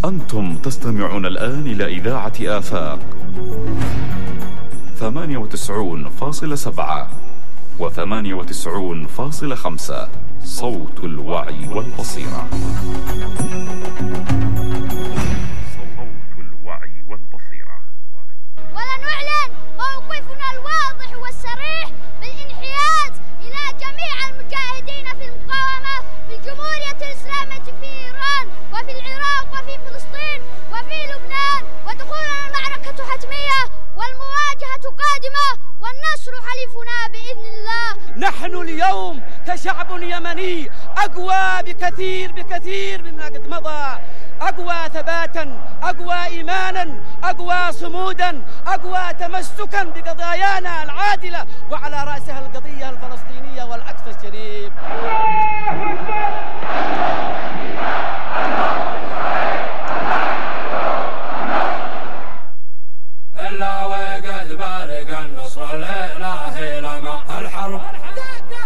أنتم تستمعون الآن إلى إذاعة آفاق 98.7 و98.5 صوت الوعي والبصيرة. ولنعلن موقفنا الواضح والصريح بالانحياز إلى جميع المجاهدين في المقاومة في الجمهورية الإسلامية في إيران وفي العراق وفي فلسطين وفي لبنان، ودخولنا المعركة حتمية والمواجهة قادمة والنصر حليفنا بإذن الله. نحن اليوم كشعب يمني أقوى بكثير مما قد مضى، أقوى ثباتا، أقوى إيمانا، أقوى صمودا، أقوى تمسكا بقضايانا العادلة، وعلى رأسها القضية الفلسطينية والأقصى الشريف. الله وقد بارك